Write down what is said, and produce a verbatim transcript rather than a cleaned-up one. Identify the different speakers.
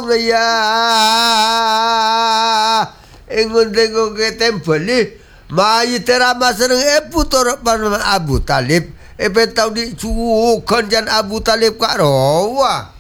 Speaker 1: na ya ingon tengo ke tempeli mai terama sereng e putor pan Abu Talib e petau di sukan jan Abu Talib ka rowa